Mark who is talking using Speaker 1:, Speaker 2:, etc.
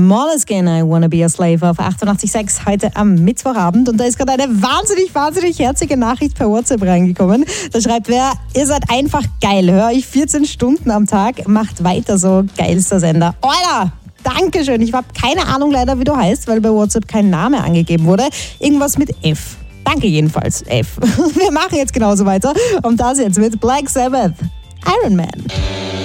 Speaker 1: Måneskin, I Wanna Be a Slave auf 88.6 heute am Mittwochabend. Und da ist gerade eine wahnsinnig herzige Nachricht per WhatsApp reingekommen. Da schreibt wer, ihr seid einfach geil, höre ich 14 Stunden am Tag, macht weiter so, geilster Sender. Alter! Dankeschön. Ich habe keine Ahnung leider, wie du heißt, weil bei WhatsApp kein Name angegeben wurde. Irgendwas mit F. Danke jedenfalls, F. Wir machen jetzt genauso weiter. Und das jetzt mit Black Sabbath, Iron Man.